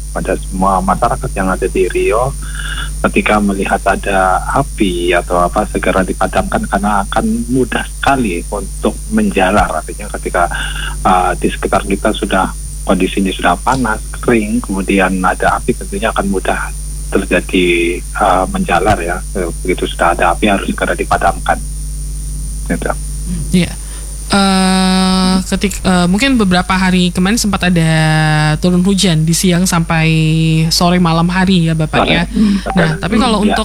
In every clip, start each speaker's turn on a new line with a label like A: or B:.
A: pada semua masyarakat yang ada di Riau, ketika melihat ada api atau apa segera dipadamkan karena akan mudah sekali untuk menjalar. Artinya ketika di sekitar kita sudah kondisinya sudah panas, kering, kemudian ada api, tentunya akan mudah terjadi menjalar ya. Begitu sudah ada api harus segera dipadamkan. Gitu.
B: Iya. Mungkin beberapa hari kemarin sempat ada turun hujan di siang sampai sore malam hari ya Bapak ya. Nah, tapi kalau untuk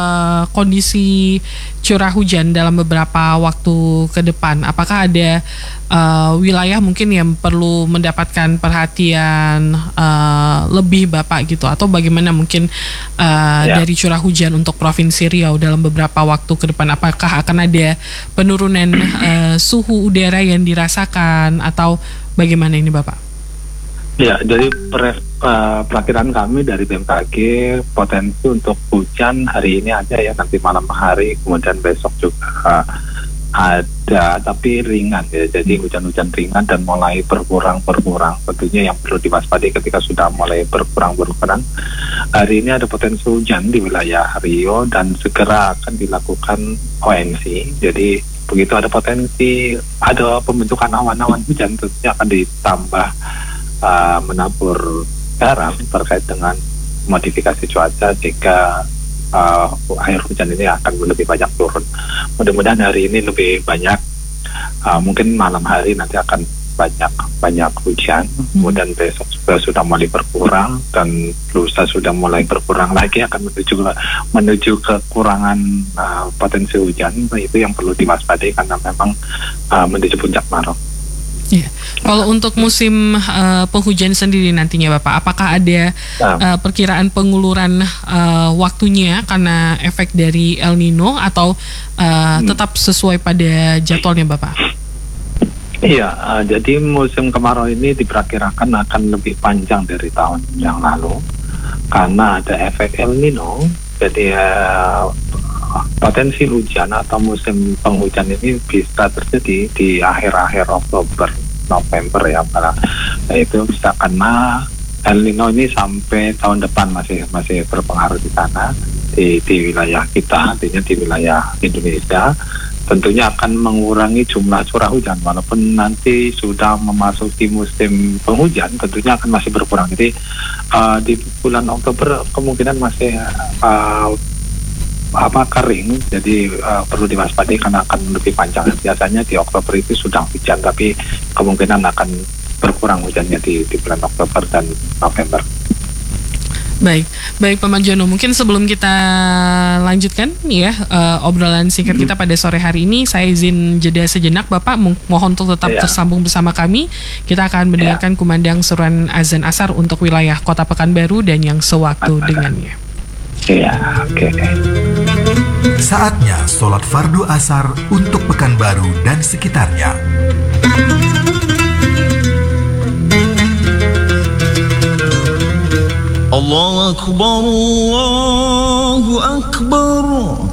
B: kondisi curah hujan dalam beberapa waktu ke depan, apakah ada wilayah mungkin yang perlu mendapatkan perhatian lebih Bapak gitu, atau bagaimana mungkin dari curah hujan untuk Provinsi Riau dalam beberapa waktu ke depan? Apakah akan ada penurunan suhu udara yang dirasakan atau bagaimana ini Bapak?
A: Ya, dari perakiraan kami dari BMKG, potensi untuk hujan hari ini ada ya, nanti malam hari, kemudian besok juga ada, tapi ringan ya. Jadi hujan-hujan ringan dan mulai berkurang. Tentunya yang perlu diwaspadai ketika sudah mulai berkurang. Hari ini ada potensi hujan di wilayah Riau dan segera akan dilakukan ONC. Jadi begitu ada potensi, ada pembentukan awan-awan hujan, tentunya akan ditambah menabur garam terkait dengan modifikasi cuaca sehingga air hujan ini akan lebih banyak turun. Mudah-mudahan hari ini lebih banyak, mungkin malam hari nanti akan banyak hujan, kemudian besok juga sudah mulai berkurang dan lusa sudah mulai berkurang lagi, akan menuju kekurangan potensi hujan. Itu yang perlu diwaspadai karena memang menuju puncak kemarau.
B: Ya. Kalau untuk musim penghujan sendiri nantinya Bapak, apakah ada perkiraan penguluran waktunya karena efek dari El Nino atau tetap sesuai pada jadwalnya Bapak?
A: Iya, jadi musim kemarau ini diperkirakan akan lebih panjang dari tahun yang lalu karena ada efek El Nino. Jadi potensi hujan atau musim penghujan ini bisa terjadi di akhir-akhir Oktober, November ya, itu bisa kena El Nino ini sampai tahun depan masih berpengaruh di sana, di wilayah kita, artinya di wilayah Indonesia. Tentunya akan mengurangi jumlah curah hujan, walaupun nanti sudah memasuki musim penghujan, tentunya akan masih berkurang. Jadi di bulan Oktober kemungkinan masih kering, jadi perlu diwaspadai karena akan lebih panjang. Biasanya di Oktober itu sudah hujan, tapi kemungkinan akan berkurang hujannya di bulan Oktober dan November.
B: Baik Pak Marjono, mungkin sebelum kita lanjutkan ya obrolan singkat kita pada sore hari ini, saya izin jeda sejenak Bapak, mohon untuk tetap tersambung bersama kami. Kita akan mendengarkan kumandang seruan azan asar untuk wilayah Kota Pekanbaru dan yang sewaktu dengannya.
A: Oke.
C: Saatnya sholat fardu asar untuk Pekanbaru dan sekitarnya.
D: Allahu Akbar, Allahu Akbar.